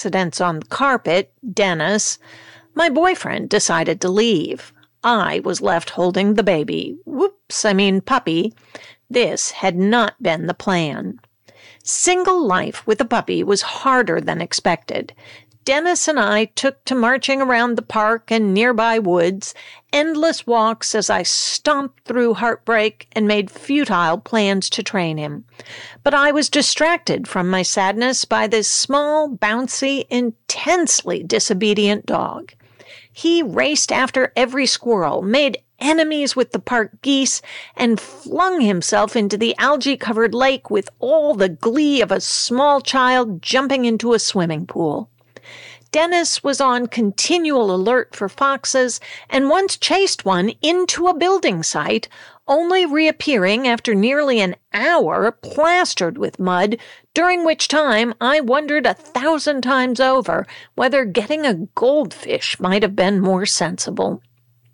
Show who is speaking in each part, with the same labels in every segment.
Speaker 1: accidents on the carpet, Dennis, my boyfriend decided to leave. I was left holding the baby. Puppy. This had not been the plan. Single life with a puppy was harder than expected. Dennis and I took to marching around the park and nearby woods, endless walks as I stomped through heartbreak and made futile plans to train him. But I was distracted from my sadness by this small, bouncy, intensely disobedient dog. He raced after every squirrel, made enemies with the park geese, and flung himself into the algae-covered lake with all the glee of a small child jumping into a swimming pool. Dennis was on continual alert for foxes and once chased one into a building site, only reappearing after nearly an hour plastered with mud, during which time I wondered 1,000 times over whether getting a goldfish might have been more sensible.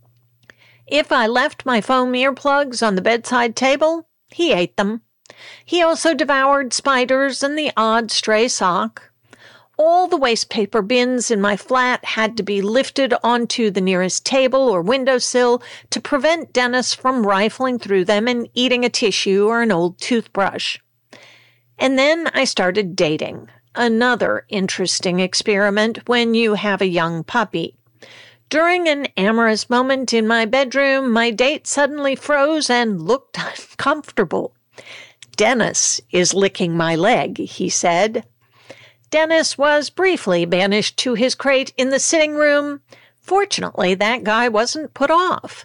Speaker 1: If I left my foam earplugs on the bedside table, he ate them. He also devoured spiders and the odd stray sock. All the waste paper bins in my flat had to be lifted onto the nearest table or windowsill to prevent Dennis from rifling through them and eating a tissue or an old toothbrush. And then I started dating, another interesting experiment when you have a young puppy. During an amorous moment in my bedroom, my date suddenly froze and looked uncomfortable. "Dennis is licking my leg," he said. Dennis was briefly banished to his crate in the sitting room. Fortunately, that guy wasn't put off.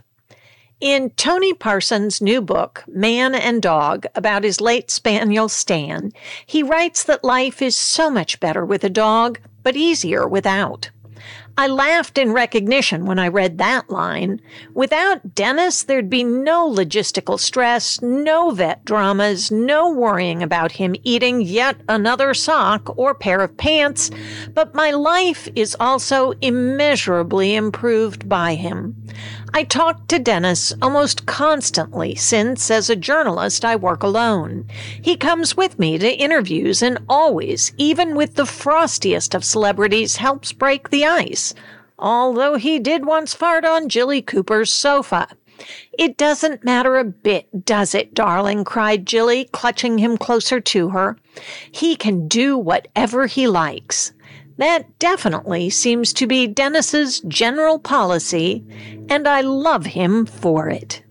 Speaker 1: In Tony Parsons' new book, Man and Dog, about his late spaniel Stan, he writes that life is so much better with a dog, but easier without. I laughed in recognition when I read that line. Without Dennis, there'd be no logistical stress, no vet dramas, no worrying about him eating yet another sock or pair of pants, but my life is also immeasurably improved by him. I talk to Dennis almost constantly since, as a journalist, I work alone. He comes with me to interviews and always, even with the frostiest of celebrities, helps break the ice. Although he did once fart on Jilly Cooper's sofa. "It doesn't matter a bit, does it, darling?" cried Jilly, clutching him closer to her. "He can do whatever he likes." That definitely seems to be Dennis's general policy, and I love him for it.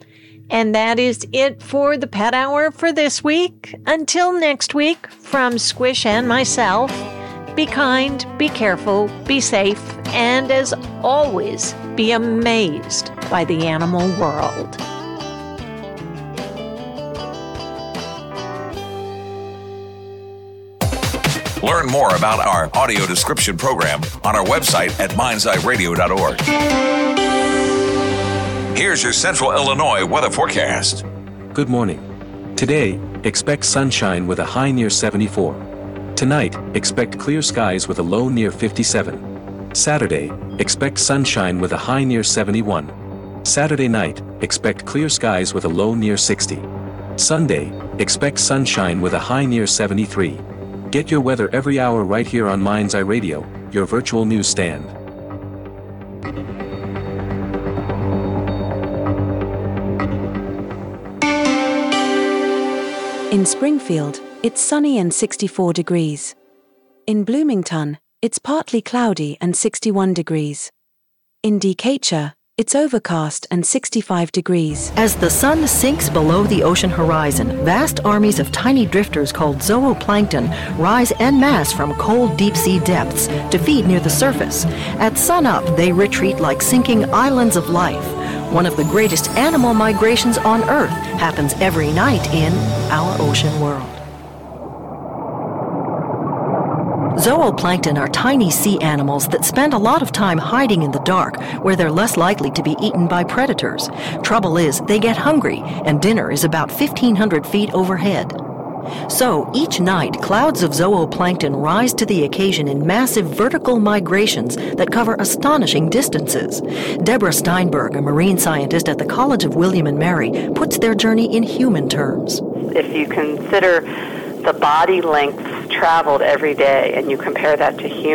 Speaker 1: And that is it for the Pet Hour for this week. Until next week, from Squish and myself, be kind, be careful, be safe, and as always, be amazed by the animal world.
Speaker 2: Learn more about our audio description program on our website at mindseyeradio.org. Here's your Central Illinois weather forecast.
Speaker 3: Good morning. Today, expect sunshine with a high near 74. Tonight, expect clear skies with a low near 57. Saturday, expect sunshine with a high near 71. Saturday night, expect clear skies with a low near 60. Sunday, expect sunshine with a high near 73. Get your weather every hour right here on Mind's Eye Radio, your virtual newsstand.
Speaker 4: In Springfield, it's sunny and 64 degrees. In Bloomington, it's partly cloudy and 61 degrees. In Decatur, it's overcast and 65 degrees.
Speaker 5: As the sun sinks below the ocean horizon, vast armies of tiny drifters called zooplankton rise en masse from cold deep-sea depths to feed near the surface. At sunup, they retreat like sinking islands of life. One of the greatest animal migrations on Earth happens every night in our ocean world. Zooplankton are tiny sea animals that spend a lot of time hiding in the dark, where they're less likely to be eaten by predators. Trouble is, they get hungry, and dinner is about 1,500 feet overhead. So, each night, clouds of zooplankton rise to the occasion in massive vertical migrations that cover astonishing distances. Deborah Steinberg, a marine scientist at the College of William and Mary, puts their journey in human terms.
Speaker 6: If you consider the body lengths traveled every day, and you compare that to